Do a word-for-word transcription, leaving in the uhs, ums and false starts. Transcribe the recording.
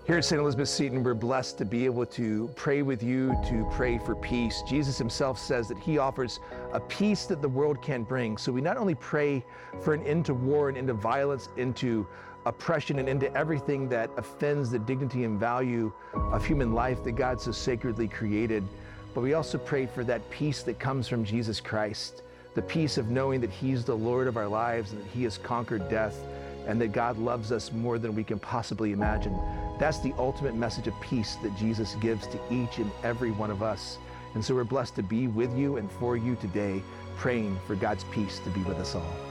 Here at Saint Elizabeth Seton, we're blessed to be able to pray with you, to pray for peace. Jesus himself says that he offers a peace that the world can't bring. So we not only pray for an end to war and into violence, into oppression, and into everything that offends the dignity and value of human life that God so sacredly created, but we also pray for that peace that comes from Jesus Christ, the peace of knowing that he's the Lord of our lives and that he has conquered death, and that God loves us more than we can possibly imagine. That's the ultimate message of peace that Jesus gives to each and every one of us. And so we're blessed to be with you and for you today, praying for God's peace to be with us all.